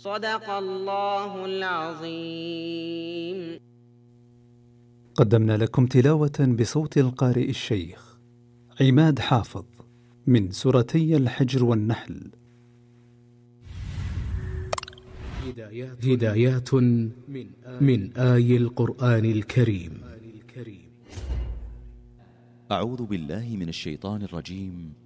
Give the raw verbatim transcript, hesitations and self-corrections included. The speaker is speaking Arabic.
صدق الله العظيم. قدمنا لكم تلاوة بصوت القارئ الشيخ عماد حافظ من سورتي الحجر والنحل. هدايات من آي القرآن الكريم. أعوذ بالله من الشيطان الرجيم.